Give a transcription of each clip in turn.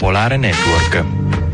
Popolare Network.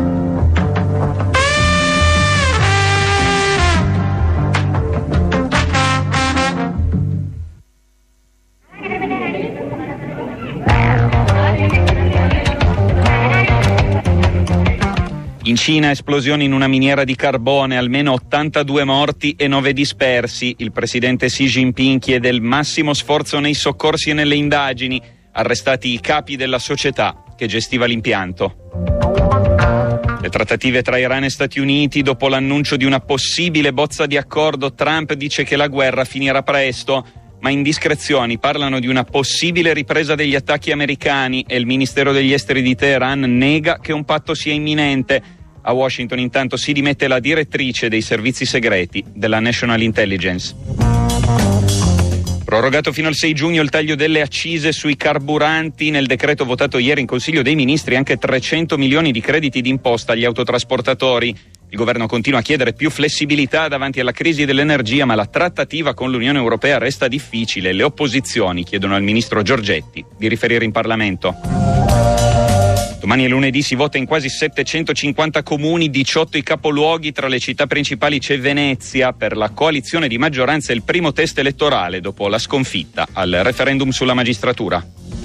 In Cina esplosioni in una miniera di carbone, almeno 82 morti e 9 dispersi. Il presidente Xi Jinping chiede il massimo sforzo nei soccorsi e nelle indagini. Arrestati i capi della società che gestiva l'impianto. Le trattative tra Iran e Stati Uniti, dopo l'annuncio di una possibile bozza di accordo, Trump dice che la guerra finirà presto, ma indiscrezioni parlano di una possibile ripresa degli attacchi americani e il Ministero degli Esteri di Teheran nega che un patto sia imminente. A Washington intanto si dimette la direttrice dei servizi segreti della National Intelligence. Prorogato fino al 6 giugno il taglio delle accise sui carburanti. Nel decreto votato ieri in Consiglio dei Ministri anche 300 milioni di crediti d'imposta agli autotrasportatori. Il governo continua a chiedere più flessibilità davanti alla crisi dell'energia, ma la trattativa con l'Unione Europea resta difficile. Le opposizioni chiedono al ministro Giorgetti di riferire in Parlamento. Domani è lunedì, si vota in quasi 750 comuni, 18 i capoluoghi. Tra le città principali c'è Venezia. Per la coalizione di maggioranza è il primo test elettorale dopo la sconfitta al referendum sulla magistratura.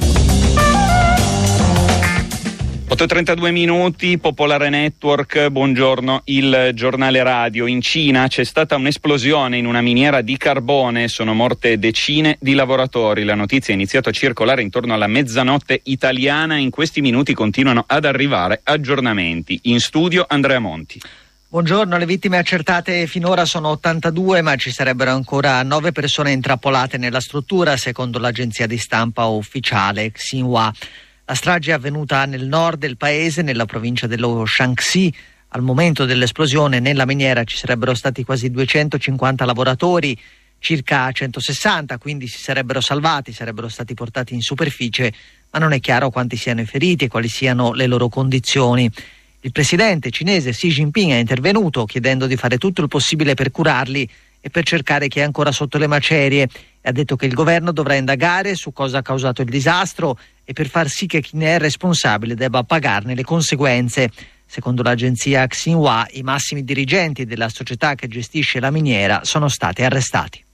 8:32 minuti, Popolare Network, buongiorno, il giornale radio. In Cina c'è stata un'esplosione in una miniera di carbone, sono morte decine di lavoratori. La notizia è iniziata a circolare intorno alla mezzanotte italiana. In questi minuti continuano ad arrivare aggiornamenti. In studio Andrea Monti. Buongiorno, le vittime accertate finora sono 82, ma ci sarebbero ancora 9 persone intrappolate nella struttura, secondo l'agenzia di stampa ufficiale Xinhua. La strage è avvenuta nel nord del paese, nella provincia dello Shaanxi. Al momento dell'esplosione nella miniera ci sarebbero stati quasi 250 lavoratori, circa 160, quindi si sarebbero salvati, sarebbero stati portati in superficie, ma non è chiaro quanti siano i feriti e quali siano le loro condizioni. Il presidente cinese Xi Jinping è intervenuto chiedendo di fare tutto il possibile per curarli e per cercare chi è ancora sotto le macerie. Ha detto che il governo dovrà indagare su cosa ha causato il disastro e per far sì che chi ne è responsabile debba pagarne le conseguenze. Secondo l'agenzia Xinhua, i massimi dirigenti della società che gestisce la miniera sono stati arrestati.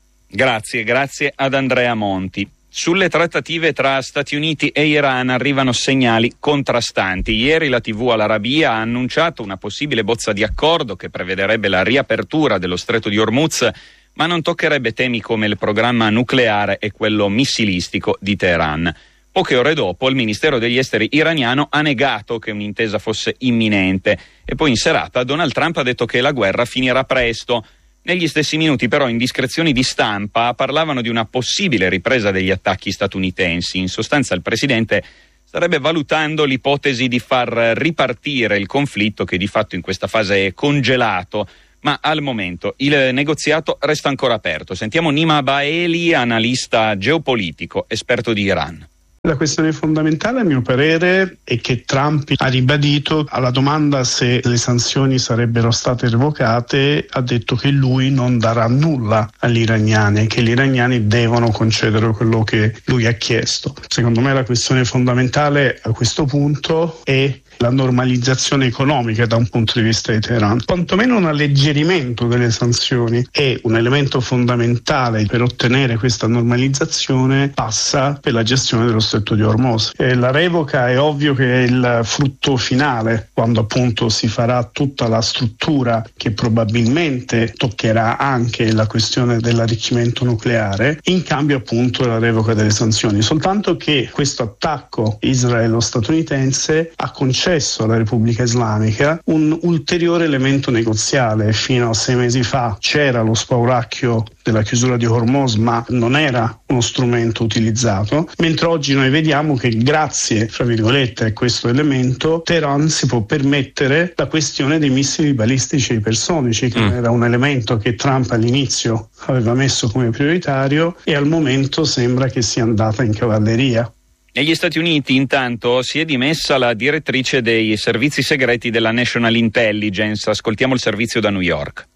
Grazie ad Andrea Monti. Sulle trattative tra Stati Uniti e Iran arrivano segnali contrastanti. Ieri la TV Al Arabiya ha annunciato una possibile bozza di accordo che prevederebbe la riapertura dello stretto di Hormuz, ma non toccherebbe temi come il programma nucleare e quello missilistico di Teheran. Poche ore dopo il Ministero degli Esteri iraniano ha negato che un'intesa fosse imminente e poi in serata Donald Trump ha detto che la guerra finirà presto. Negli stessi minuti però indiscrezioni di stampa parlavano di una possibile ripresa degli attacchi statunitensi. In sostanza il presidente starebbe valutando l'ipotesi di far ripartire il conflitto che di fatto in questa fase è congelato, ma al momento il negoziato resta ancora aperto. Sentiamo Nima Baeli, analista geopolitico, esperto di Iran. La questione fondamentale, a mio parere, è che Trump ha ribadito alla domanda se le sanzioni sarebbero state revocate, ha detto che lui non darà nulla agli iraniani, che gli iraniani devono concedere quello che lui ha chiesto. Secondo me la questione fondamentale a questo punto è la normalizzazione economica da un punto di vista di Teheran. Quantomeno un alleggerimento delle sanzioni è un elemento fondamentale per ottenere questa normalizzazione, passa per la gestione dello stretto di Hormuz. La revoca è ovvio che è il frutto finale, quando appunto si farà tutta la struttura che probabilmente toccherà anche la questione dell'arricchimento nucleare, in cambio appunto della revoca delle sanzioni. Soltanto che questo attacco israelo-statunitense ha concesso alla Repubblica Islamica un ulteriore elemento negoziale. Fino a 6 mesi fa c'era lo spauracchio della chiusura di Hormuz, ma non era uno strumento utilizzato, mentre oggi noi vediamo che grazie, fra virgolette, a questo elemento Teheran si può permettere la questione dei missili balistici ipersonici, che era un elemento che Trump all'inizio aveva messo come prioritario e al momento sembra che sia andata in cavalleria. Negli Stati Uniti intanto si è dimessa la direttrice dei servizi segreti della National Intelligence. Ascoltiamo il servizio da New York.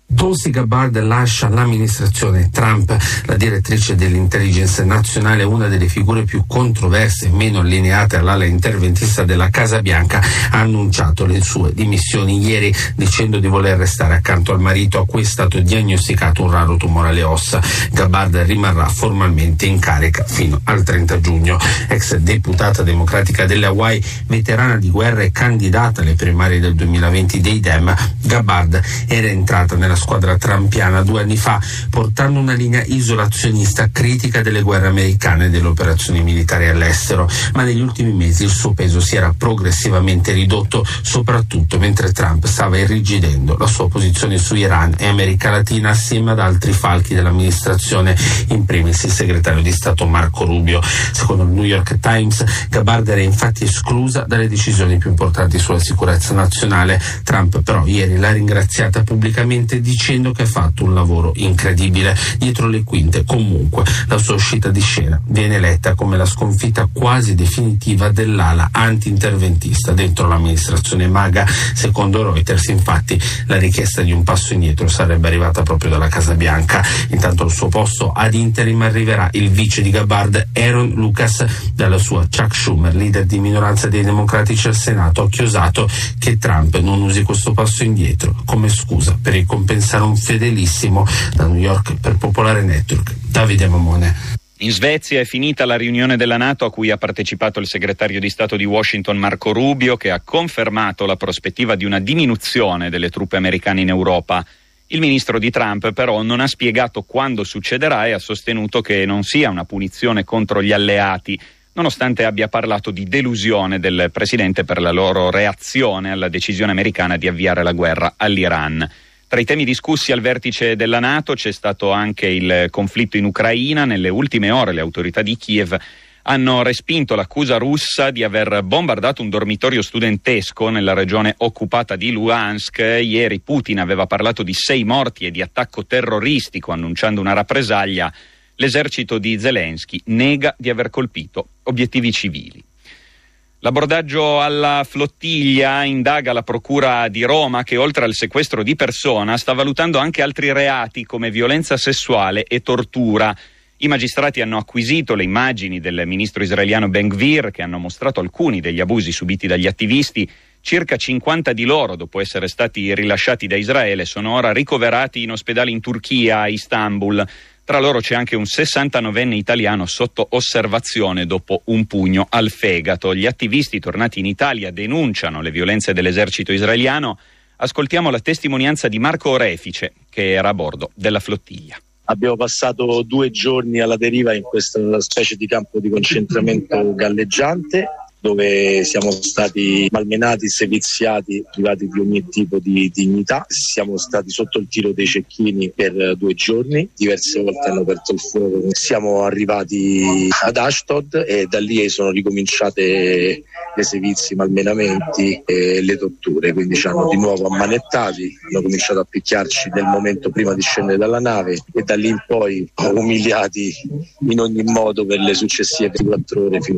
Tulsi Gabbard lascia l'amministrazione Trump. La direttrice dell'intelligence nazionale, una delle figure più controverse e meno allineate all'ala interventista della Casa Bianca, ha annunciato le sue dimissioni ieri, dicendo di voler restare accanto al marito, a cui è stato diagnosticato un raro tumore alle ossa. Gabbard rimarrà formalmente in carica fino al 30 giugno. Ex deputata democratica delle Hawaii, veterana di guerra e candidata alle primarie del 2020 dei Dem, Gabbard era entrata nella squadra trumpiana 2 anni fa, portando una linea isolazionista critica delle guerre americane e delle operazioni militari all'estero, ma negli ultimi mesi il suo peso si era progressivamente ridotto, soprattutto mentre Trump stava irrigidendo la sua posizione su Iran e America Latina assieme ad altri falchi dell'amministrazione, in primis il segretario di Stato Marco Rubio. Secondo il New York Times, Gabbard era infatti esclusa dalle decisioni più importanti sulla sicurezza nazionale. Trump però ieri l'ha ringraziata pubblicamente dicendo che ha fatto un lavoro incredibile. Dietro le quinte, comunque, la sua uscita di scena viene letta come la sconfitta quasi definitiva dell'ala anti-interventista dentro l'amministrazione MAGA. Secondo Reuters, infatti, la richiesta di un passo indietro sarebbe arrivata proprio dalla Casa Bianca. Intanto al suo posto ad interim arriverà il vice di Gabbard, Aaron Lucas, dalla sua Chuck Schumer, leader di minoranza dei democratici al Senato, ha chiosato che Trump non usi questo passo indietro come scusa per ricompensare un fedelissimo. Da New York per Popolare Network, Davide Mamone. In Svezia è finita la riunione della NATO a cui ha partecipato il segretario di Stato di Washington Marco Rubio, che ha confermato la prospettiva di una diminuzione delle truppe americane in Europa. Il ministro di Trump però non ha spiegato quando succederà e ha sostenuto che non sia una punizione contro gli alleati, nonostante abbia parlato di delusione del presidente per la loro reazione alla decisione americana di avviare la guerra all'Iran. Tra i temi discussi al vertice della NATO c'è stato anche il conflitto in Ucraina. Nelle ultime ore le autorità di Kiev hanno respinto l'accusa russa di aver bombardato un dormitorio studentesco nella regione occupata di Luhansk. Ieri Putin aveva parlato di 6 morti e di attacco terroristico, annunciando una rappresaglia. L'esercito di Zelensky nega di aver colpito obiettivi civili. L'abordaggio alla flottiglia indaga la Procura di Roma, che oltre al sequestro di persona sta valutando anche altri reati come violenza sessuale e tortura. I magistrati hanno acquisito le immagini del ministro israeliano Ben-Gvir, che hanno mostrato alcuni degli abusi subiti dagli attivisti. Circa 50 di loro, dopo essere stati rilasciati da Israele, sono ora ricoverati in ospedale in Turchia, a Istanbul. Tra loro c'è anche un 69enne italiano sotto osservazione dopo un pugno al fegato. Gli attivisti tornati in Italia denunciano le violenze dell'esercito israeliano. Ascoltiamo la testimonianza di Marco Orefice, che era a bordo della flottiglia. Abbiamo passato 2 giorni alla deriva in questa specie di campo di concentramento galleggiante, dove siamo stati malmenati, seviziati, privati di ogni tipo di dignità. Siamo stati sotto il tiro dei cecchini per 2 giorni, diverse volte hanno aperto il fuoco. Siamo arrivati ad Ashdod e da lì sono ricominciate le sevizie, i malmenamenti e le torture, quindi ci hanno di nuovo ammanettati, hanno cominciato a picchiarci nel momento prima di scendere dalla nave e da lì in poi umiliati in ogni modo per le successive 4 ore fino